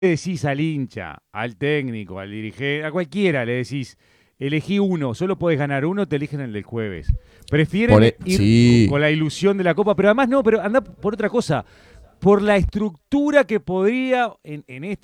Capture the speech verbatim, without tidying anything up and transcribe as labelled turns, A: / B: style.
A: le decís al hincha, al técnico, al dirigente, a cualquiera le decís, elegí uno, solo podés ganar uno, te eligen el del jueves.
B: Por
A: Prefieren
B: e-
A: ir
B: sí.
A: con la ilusión de la Copa, pero además no, pero anda por otra cosa, por la estructura que podría en, en este